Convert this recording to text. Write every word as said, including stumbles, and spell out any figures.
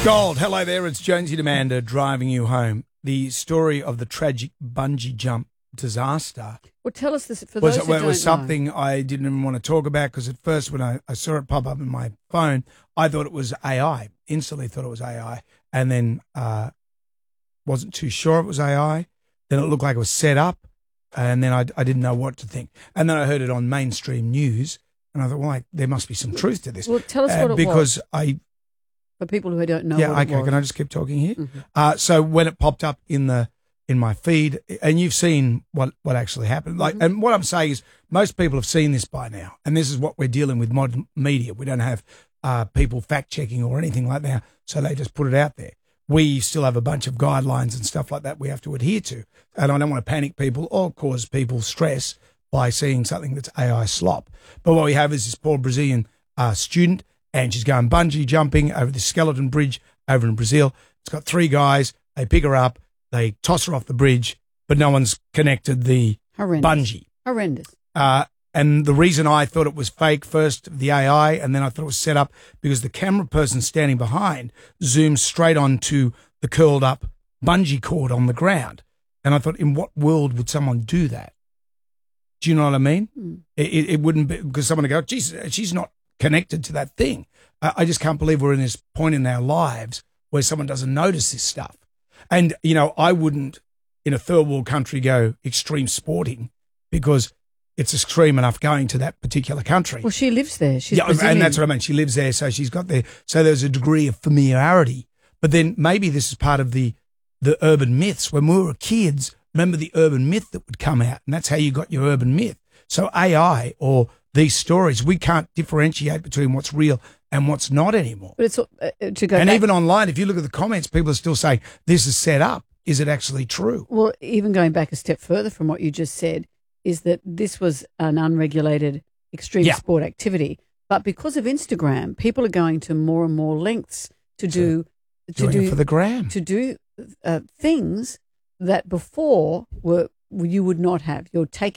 Gold, hello there. It's Jonesy Demander driving you home. The story of the tragic bungee jump disaster Well, tell us this for was, those who well, it don't was something know. I didn't even want to talk about because at first when I, I saw it pop up in my phone, I thought it was A I. Instantly thought it was A I, and then uh, wasn't too sure it was A I. Then it looked like it was set up, and then I, I didn't know what to think. And then I heard it on mainstream news, and I thought, well, like, there must be some truth to this. Well, tell us Uh, what it because was. I For people who don't know yeah, what it okay. was. Can I just keep talking here? Mm-hmm. Uh, so when it popped up in the in my feed, and you've seen what what actually happened, like, Mm-hmm. and what I'm saying is most people have seen this by now, and this is what we're dealing with modern media. We don't have uh, people fact checking or anything like that, so they just put it out there. We still have a bunch of guidelines and stuff like that we have to adhere to, and I don't want to panic people or cause people stress by seeing something that's A I slop. But what we have is this poor Brazilian uh, student, and she's going bungee jumping over the skeleton bridge over in Brazil. It's got three guys. They pick her up. They toss her off the bridge, but no one's connected the Horrendous. bungee. Horrendous. Uh, and the reason I thought it was fake first, the A I, and then I thought it was set up because the camera person standing behind zooms straight onto the curled up bungee cord on the ground. And I thought, in what world would someone do that? Do you know what I mean? Mm. It, it, it wouldn't be because someone would go, geez, she's not connected to that thing. Uh, I just can't believe we're in this point in our lives where someone doesn't notice this stuff. And, you know, I wouldn't in a third world country go extreme sporting because it's extreme enough going to that particular country. Well, she lives there. She's yeah, Brazilian. and that's what I mean. She lives there, so she's got there. So there's a degree of familiarity. But then maybe this is part of the, the urban myths. When we were kids, remember the urban myth that would come out, and that's how you got your urban myth. So A I or these stories, we can't differentiate between what's real and what's not anymore. But it's uh, to go and back, even online, if you look at the comments, people are still saying, this is set up. Is it actually true? Well, even going back a step further from what you just said, is that this was an unregulated extreme Yeah. sport activity. But because of Instagram, people are going to more and more lengths to do to Doing do it for the gram. to do uh, things that before were you would not have. You're taking